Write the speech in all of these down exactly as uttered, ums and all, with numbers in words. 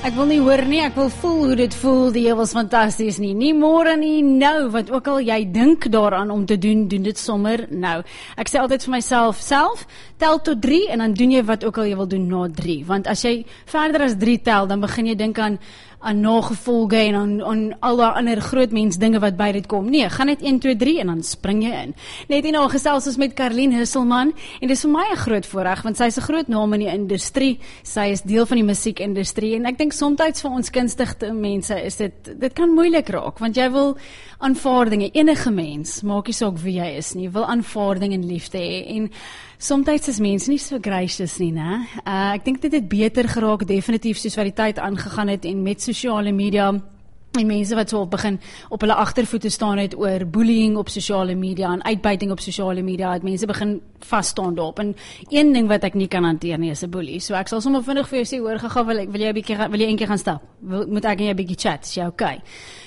Ek wil nie hoor nie, ek wil voel hoe dit voel, die was fantasties nie. Nie môre nie, nou, wat ook al jy dink daaraan om te doen, doen dit sommer nou. Ek sê altyd vir myself, self, tel tot drie en dan doen jy wat ook al jy wil doen na drie. Want as jy verder as drie tel, dan begin jy dink aan aan nagevolge en aan, aan al die ander groot mens dinge wat by dit kom. Nee, gaan net een, twee, drie en dan spring jy in. Net hier nou gesels ons met Karlien Husselman en dit is vir my 'n groot voorreg want sy is 'n groot naam in die industrie. Sy is deel van die musiekindustrie en ek dink soms vir ons kunstige mense is dit dit kan moeilik raak want jy wil aanvaarding, enige mens, maak nie saak wie jy is nie, wil aanvaarding en liefde hê en soms is mense nie so gracious nie, né? Uh, ek dink dit het beter geraak definitief soos wat die tyd aangegaan het en met sosiale media en mense wat so op begin op hulle agtervoete staan het oor bullying op sosiale media en uitbuiting op sosiale media, het mense begin vas staan daarop. En een ding wat ek nie kan hanteer nie is 'n boelie. So ek sal sommer vinnig vir jou sê, hoor gaga, wil ek wil jy 'n bietjie wil jy eendag gaan stap? Wil, moet ek en jy 'n bietjie chat? Is jy okay?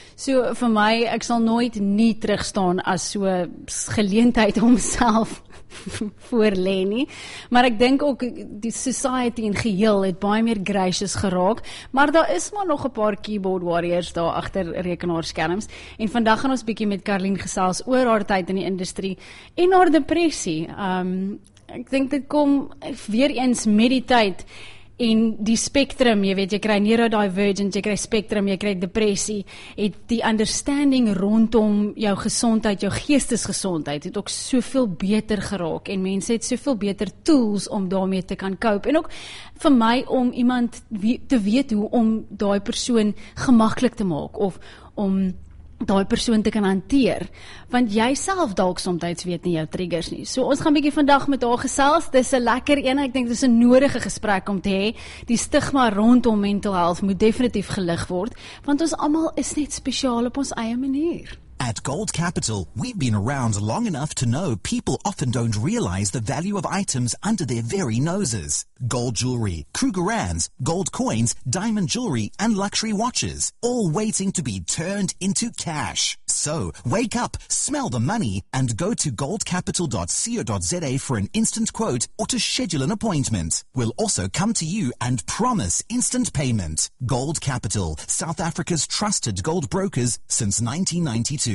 So vir my, ek sal nooit nie terugstaan as so geleentheid om myself voor lê nie, maar ek dink ook die society in geheel het baie meer gracious geraak, maar daar is maar nog 'n paar keyboard warriors daar agter rekenaarskerms en vandag gaan ons bietjie met Karlien gesels oor haar tyd in die industrie en haar depressie. Um, ek dink dit kom weer eens met die tyd en die spectrum, jy weet, jy kry neurodivergent, jy kry spectrum, jy kry depressie, het die understanding rondom jou gesondheid, jou geestesgesondheid, het ook soveel beter geraak, en mense het soveel beter tools om daarmee te kan cope, en ook vir my om iemand te weet hoe om daai persoon gemaklik te maak, of om daai persoon te kan hanteer, want jy self dalk soms weet nie jou triggers nie. So ons gaan bietjie vandag met haar gesels, dis 'n lekker een, ek dink dis 'n nodige gesprek om te hê. Die stigma rondom mental health moet definitief gelig word, want ons almal is net spesiaal op ons eie manier. At Gold Capital, we've been around long enough to know people often don't realize the value of items under their very noses. Gold jewelry, Krugerrands, gold coins, diamond jewelry, and luxury watches, all waiting to be turned into cash. So, wake up, smell the money, and go to gold capital dot co dot za for an instant quote or to schedule an appointment. We'll also come to you and promise instant payment. Gold Capital, South Africa's trusted gold brokers since nineteen ninety-two.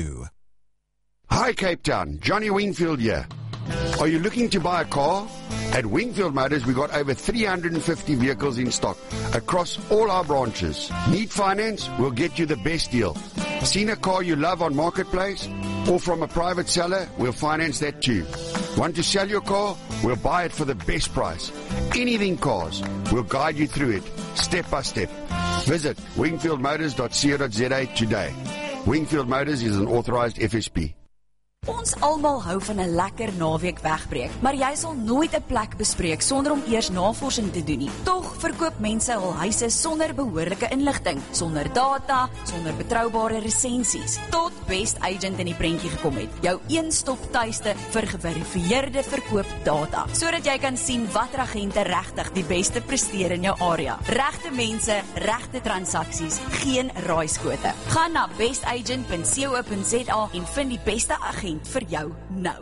Hi Cape Town, Johnny Wingfield here. Are you looking to buy a car? At Wingfield Motors, we've got over three hundred fifty vehicles in stock across all our branches. Need finance? We'll get you the best deal. Seen a car you love on Marketplace? Or from a private seller? We'll finance that too. Want to sell your car? We'll buy it for the best price. Anything cars, we'll guide you through it, step by step. Visit wingfield motors dot co dot za today. Wingfield Motors is an authorized F S P. Ons almal hou van 'n lekker naweek wegbreek, maar jy sal nooit 'n plek bespreek sonder om eers navorsing te doen nie. Tog verkoop mense hul huise sonder behoorlike inligting, sonder data, sonder betroubare resensies, tot Best Agent in die prentjie gekom het. Jou een-stop tuiste vir geverifieerde verkoopdata, sodat jy kan sien watter agente regtig die beste presteer in jou area. Regte mense, regte transaksies, geen raaiskote. Gaan na best agent punt co punt za en vind die beste agent vir jou nou.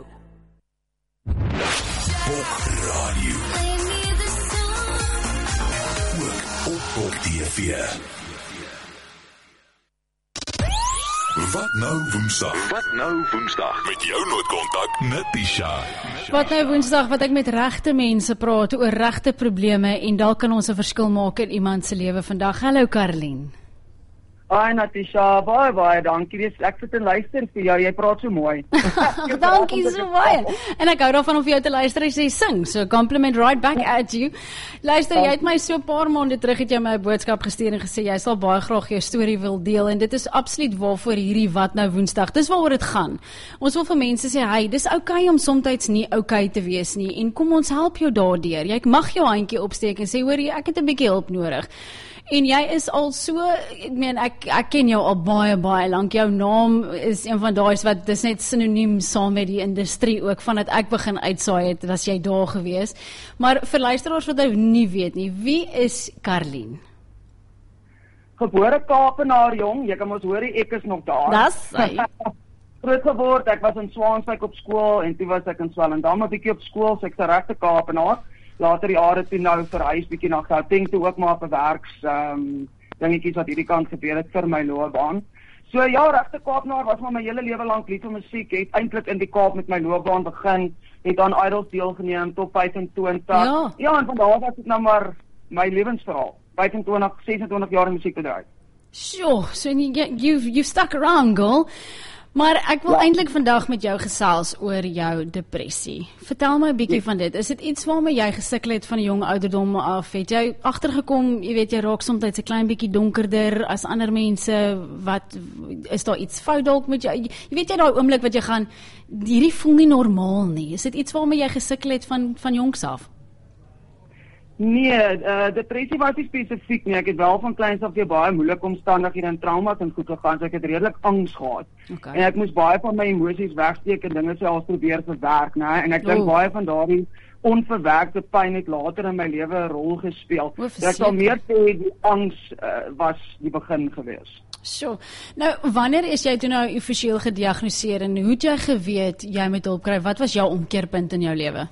Bok Radio. Ook op Bok T V. Wat nou Woensdag? Wat nou Woensdag? Met jou noodkontak Natisha. Wat nou Woensdag, wat ek met regte mense praat oor regte probleme en dalk kan ons 'n verskil maak in iemand se lewe vandag. Hallo Karlien. Hi Natisha, baie baie dankie. Ek sit en luister vir jou, jy praat so mooi. Dankie so baie. En ek hou daarvan om vir jou te luister as jy sing, so compliment right back at you. Luister, jy het my so 'n paar maande terug het jy my 'n boodskap gestuur en gesê jy sal baie graag jou storie wil deel en dit is absoluut waarvoor hierdie Wat Nou Woensdag. Dis waaroor dit gaan. Ons wil vir mense sê, hey, dis okay om soms nie okay te wees nie en kom ons help jou daardeur. Jy mag jou handjie opsteek en sê, hoor jy, ek het 'n bietjie hulp nodig. En jy is al so, ek meen, ek, ek ken jou al baie, baie lank. Jou naam is een van daai wat, dis net synoniem saam met die industrie ook, vandat ek begin uitsaai het, was jy daar gewees. Maar vir luisteraars wat nou nie weet nie, wie is Karlien? Gebore Kaapenaar jong, jy kan ons hoor, ek is nog daar. Das sy. Groot geword, ek was in Swanswyk op skool, en toe was ek in Swellendam 'n bietjie op skool, so ek's 'n regte Kaapenaar. Later die jare toe nou verhuis bietjie na Gauteng toe ook maar op 'n werks um, dingetjies wat hierdie kant gebeur het vir my loopbaan. So ja, regte Kaapnaar was maar my hele lewe lank lief vir musiek, het eintlik in die Kaap met my loopbaan begin, het aan Idols deelgeneem tot vyfentwintig. Ja. Ja, en van daar was dit nou maar my lewensverhaal. vyfentwintig, sesentwintig jaar in musiekbedryf. Sure, so you, you've, you've stuck around, girl. Maar ek wil ja. eintlik vandag met jou gesels oor jou depressie. Vertel my 'n bietjie ja. van dit. Is dit iets waarmee jy gesukkel het van 'n jong ouderdom af? Het jy agtergekom, jy weet jy raak soms 'n klein bietjie donkerder as ander mense? Wat is daar iets fout dalk met jou? Jy weet jy daai oomblik wat jy gaan, hierdie voel nie normaal nie. Is dit iets waarmee jy gesukkel het van van jongs af? Nee, uh, depressie was nie spesifiek nie. Ek het wel van kleins af weer baie moeilike omstandighede en traumas en goed gegaan, so ek het redelik angs gehad. Okay. En ek moes baie van my emosies wegsteek en dinge self probeer verwerk, né? En ek dink oh. baie van daardie onverwerkte pyn het later in my lewe 'n rol gespeel. Oh, so ek sal meer sê die angs uh, was die begin gewees. So, nou wanneer is jy toe nou offisieel gediagnoseer en hoe het jy geweet jy moet hulp kry? Wat was jou omkeerpunt in jou lewe?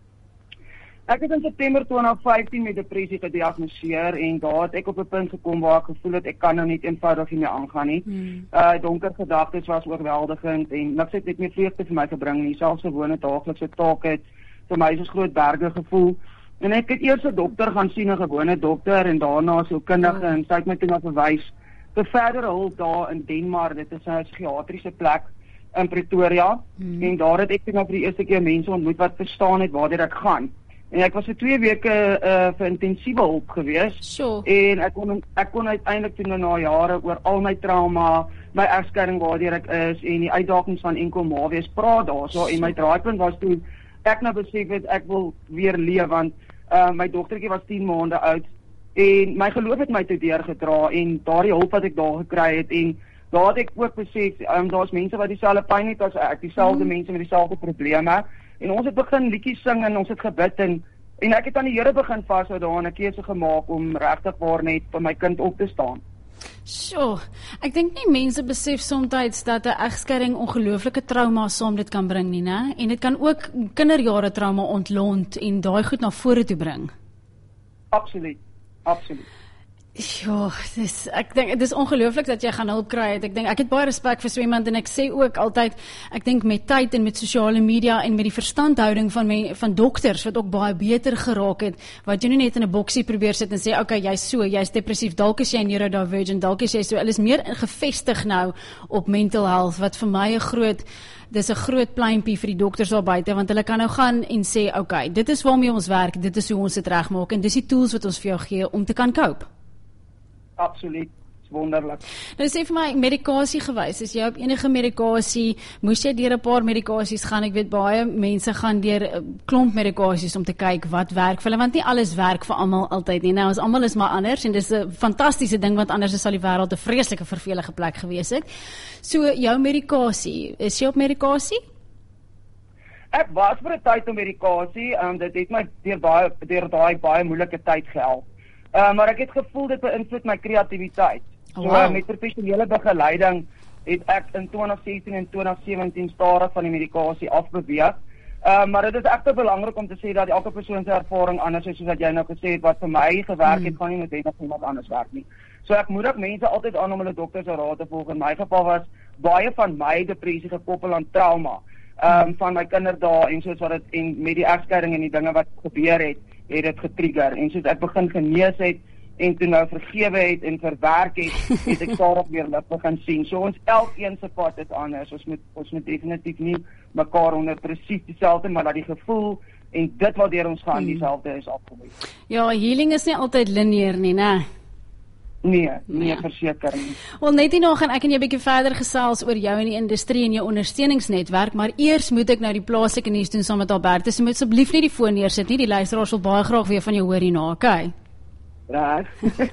Ek het in September twintig vyftien met depressie gediagnoseer en daar het ek op 'n punt gekom waar ek gevoel het ek kan nou net eenvoudig nie meer aangaan nie. Hmm. Uh donker gedagtes was oorweldigend en niks het net meer vreugde vir my gebring nie. Selfs gewone daaglikse take het vir my soos groot berge gevoel. En ek het eers 'n dokter gaan sien, 'n gewone dokter en daarna 'n sielkundige oh. en sy het my toe na verwys vir verdere hulp daar in Denmark. Dit is 'n psigiatriese plek in Pretoria hmm. en daar het ek toe nou vir die eerste keer mense ontmoet wat verstaan het waartoe ek gaan. En ek was vir twee weke uh, vir intensiewe hulp gewees. Sure. En ek kon ek kon uiteindelik toe na jare oor al my trauma, my egskeiding waardeur ek is en die uitdagings van enkel ma wees praat daarso. En my draaipunt was toe ek nou besef het ek wil weer leef want uh, my dogtertjie was tien maande oud en my geloof het my toe deurgedra en daardie hulp wat ek daar gekry het en daar het ek ook besef um, daar's mense wat dieselfde pyn het as ek, dieselfde mm. mense met dieselfde probleme. En ons het begin liedjies sing en ons het gebid en en ek het aan die Here begin vashou daarin 'n keuse gemaak om regtig waar net vir my kind op te staan. So, ek dink nie mense besef soms dat 'n egskeiding ongelooflike trauma saam dit kan bring nie, né? En dit kan ook kinderjare trauma ontlont en daai goed na vore toe bring. Absoluut. Absoluut. Ja, dis ek dink dit is ongelooflik dat jy gaan hulp kry. Ek dink ek het baie respek vir so iemand en ek sê ook altyd ek dink met tyd en met sosiale media en met die verstandhouding van my, van dokters wat ook baie beter geraak het, wat jy nie net in 'n boksie probeer sit en sê okay, jy's so, jy's depressief, dalk is jy neurodivergent, dalk is jy so. Hulle is meer gevestig nou op mental health wat vir my 'n groot dis 'n groot pleintjie vir die dokters daar buite want hulle kan nou gaan en sê okay, dit is waarmee ons werk, dit is hoe ons dit regmaak en dis die tools wat ons vir jou gee om te kan cope. Absoluut, is wonderlik. Nou sê vir my, medikasie gewys, is jy op enige medikasie, moes jy deur 'n paar medikasies gaan? Ek weet baie mense gaan deur 'n klomp medikasies om te kyk wat werk vir hulle, want nie alles werk vir almal altyd nie. Nou, ons almal is maar anders en dis 'n fantastiese ding, want anders sal die wêreld 'n vreeslike vervelige plek gewees het. So, jou medikasie, is jy op medikasie? Ek was vir 'n tyd op medikasie, um, dit het my deur baie deur daai baie moeilike tyd gehelp. Uh, maar ek het gevoel dit beïnvloed my kreatiwiteit. Oh, so wow. uh, met professionele begeleiding het ek in twintig sesentien en twintig sewentien stadig van die medikasie afbeweeg. Uh, maar dit is ekte belangrik om te sê dat elke persoon se ervaring anders is, soos wat jy nou gesê het, wat vir my gewerk het, mm. gaan nie noodwendig vir iemand anders werk nie. So ek moedig mense altyd aan om hulle dokter se raad te volg. In my geval was baie van my depressie gekoppel aan trauma. Um, mm. van my kinderdae en soos wat dit en met die egskeiding en die dinge wat gebeur het, het dit getrigger en soos ek begin genees het en toe nou vergewe het en verwerk het, het ek stadig weer lig begin sien. So ons elkeen se pad is anders. Ons moet ons moet definitief nie mekaar onder presies dieselfde, maar dat die gevoel en dit wat deur ons gaan dieselfde is afgewees. Ja, healing is nie altyd lineêr nie, né? Nee, nee, ja. Verseker nie. Wel, net hierna gaan ek en jy 'n bietjie verder gesels oor jou in die industrie en jou ondersteuningsnetwerk, maar eers moet ek nou die plaaslike nuus doen saam met Albertus. So moet asseblief nie die foon neersit nie. Die luisteraars wil baie graag weer van jou hoor hierna, okay? Reg.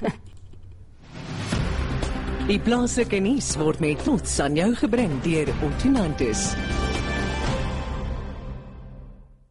Die plaaslike nuus word met trots aan jou gebring deur Ottonantis.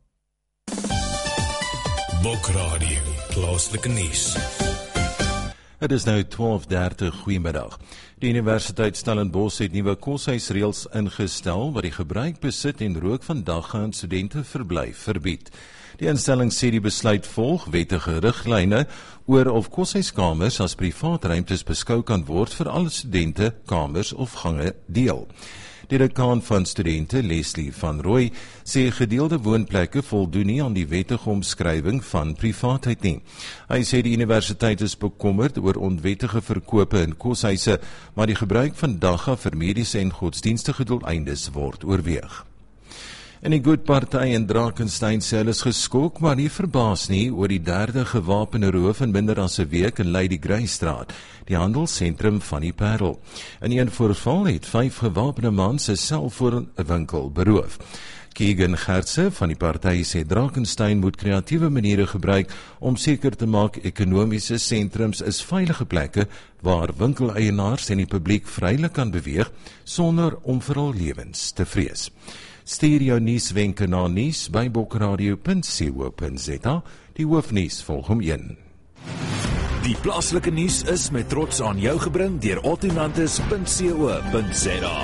Bokradio, plaaslike nuus. Het is nou twaalf dertig, goeiemiddag. Die Universiteit Stellenbosch het nuwe koshuisreëls ingestel wat die gebruik, besit en rook van dagga in studenteverblyf verbied. Die instelling sê die besluit volg wettige riglyne oor of koshuiskamers as privaat ruimtes beskou kan word vir alle studente, kamers of gange deel. Die dekaan van studente, Leslie van Rooi, sê gedeelde woonplekke voldoen nie aan die wettige omskrywing van privaatheid nie. Hy sê die universiteit is bekommerd oor onwettige verkope in koshuise, maar die gebruik van dagga vir mediese en godsdienstige doeleindes word oorweeg. En die Good Party in Drakensberg sê hulle is geskok, maar nie verbaas nie oor die derde gewapende roof in minder as 'n week in Lady Grey Straat, die handelsentrum van die Parel. In een voorval het vyf gewapende mans 'n selfoonwinkel beroof. Keegan Gertse van die party sê Drakensberg moet kreatiewe maniere gebruik om seker te maak ekonomiese sentrums is veilige plekke waar winkeleienaars en die publiek vrylik kan beweeg sonder om vir hul lewens te vrees. Stuur jou nuuswenke na nuus by bokradio punt co punt za. Die hoofnuus volg om een. Die plaaslike nuus is met trots aan jou gebring deur ottonantes punt co punt za.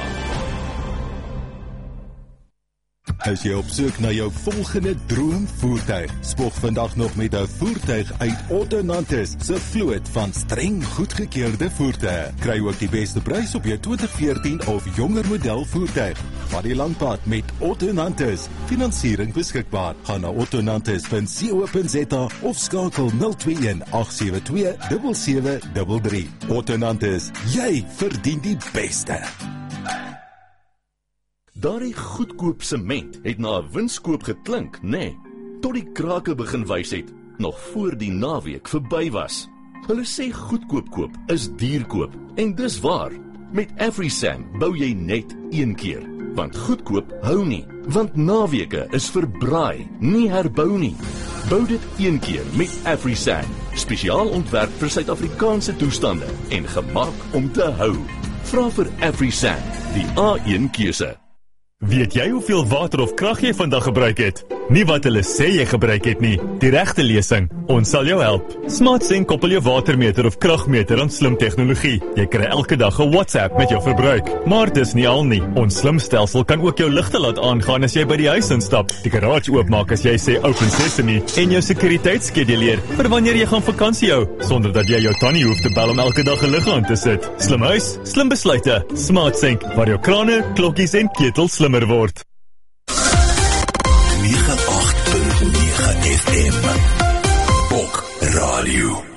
As jy op soek na jou volgende droomvoertuig, spog vandag nog met 'n voertuig uit Ottonantes se vloot van streng goedgekeurde voertuie. Kry ook die beste prys op jou twintig veertien of jonger model voertuig. Vat die lang pad met Ottonantes. Finansiering beskikbaar. Gaan na ottonantes punt co punt za of skakel nul twee een agt sewe twee sewe sewe drie drie. Ottonantes, jy verdien die beste. Daardie goedkoop sement het na 'n winskoop geklink, nê? Nee, tot die krake begin wys het, nog voor die naweek verby was. Hulle sê goedkoop koop is duur koop, en dis waar. Met AfriSam bou jy net een keer, want goedkoop hou nie, want naweke is verbraai, nie herbou nie. Bou dit een keer met AfriSam, spesiaal ontwerp vir Suid-Afrikaanse toestande en gemaak om te hou. Vra vir AfriSam, die A een keuse. Weet jy hoeveel water of krag jy vandag gebruik het? Nie wat hulle sê jy gebruik het nie. Die regte lesing. Ons sal jou help. SmartSync koppel jou watermeter of kragmeter aan slim tegnologie. Jy kry elke dag 'n WhatsApp met jou verbruik. Maar dis nie al nie. Ons slim stelsel kan ook jou ligte laat aangaan as jy by die huis instap, die garage oopmaak as jy sê open sesame en jou sekuriteitsskeduleer vir wanneer jy gaan vakansie hou, sonder dat jy jou tannie hoef te bel om elke dag 'n lig aan te sit. Slim huis, slim besluite. SmartSync, waar jou krane, klokkies en ketels slimmer word. nege agt punt nege F M Bok Radio.